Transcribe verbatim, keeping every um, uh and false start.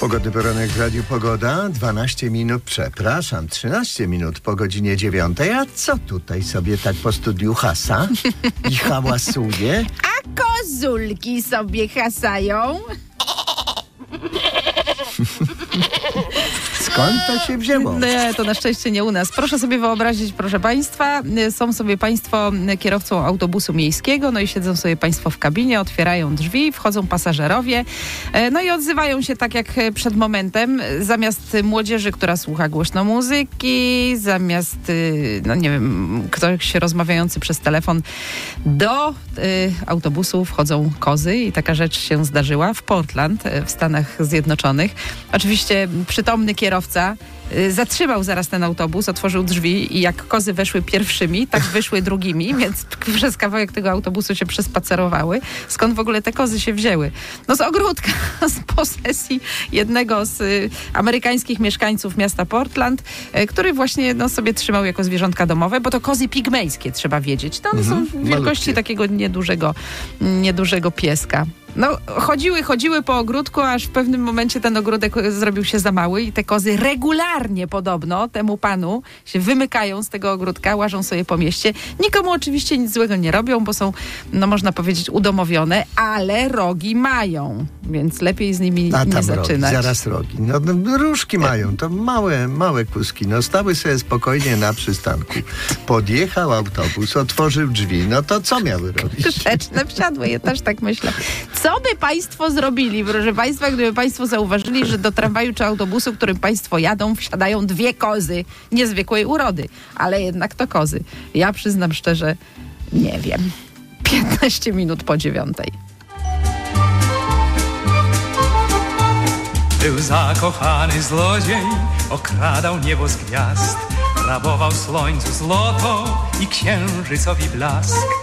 Pogodny poranek w Radiu Pogoda. dwanaście minut, przepraszam, trzynaście minut po godzinie dziewiątej. A co tutaj sobie tak po studiu hasa i hałasuje? A kozulki sobie hasają. Skąd to się wzięło? Nie, to na szczęście nie u nas. Proszę sobie wyobrazić, proszę Państwa, są sobie Państwo kierowcą autobusu miejskiego, no i siedzą sobie Państwo w kabinie, otwierają drzwi, wchodzą pasażerowie, no i odzywają się tak jak przed momentem. Zamiast młodzieży, która słucha głośno muzyki, zamiast, no nie wiem, ktoś rozmawiający przez telefon, do y, autobusu wchodzą kozy i taka rzecz się zdarzyła w Portland, w Stanach Zjednoczonych. Oczywiście przytomny kierowca zatrzymał zaraz ten autobus, otworzył drzwi i jak kozy weszły pierwszymi, tak wyszły drugimi, więc przez kawałek tego autobusu się przespacerowały. Skąd w ogóle te kozy się wzięły? No z ogródka, z posesji jednego z y, amerykańskich mieszkańców miasta Portland, y, który właśnie no, sobie trzymał jako zwierzątka domowe, bo to kozy pigmejskie, trzeba wiedzieć. To one mhm, są wielkości malutkie. Takiego niedużego, niedużego pieska. No, chodziły, chodziły po ogródku, aż w pewnym momencie ten ogródek zrobił się za mały i te kozy regularnie podobno temu panu się wymykają z tego ogródka, łażą sobie po mieście. Nikomu oczywiście nic złego nie robią, bo są, no można powiedzieć, udomowione, ale rogi mają, więc lepiej z nimi A tam nie zaczynać. Rogi, zaraz rogi. No, no różki mają, to małe, małe kuski. No stały sobie spokojnie na przystanku. Podjechał autobus, otworzył drzwi. No to co miały robić? Grzeczne wsiadły, ja też tak myślę. Co by Państwo zrobili, proszę Państwa, gdyby Państwo zauważyli, że do tramwaju czy autobusu, którym Państwo jadą, wsiadają dwie kozy niezwykłej urody, ale jednak to kozy. Ja przyznam szczerze, nie wiem. piętnaście minut po dziewiątej. Był zakochany zlodziej, okradał niebo z gwiazd, rabował słońcu złoto i księżycowi blask.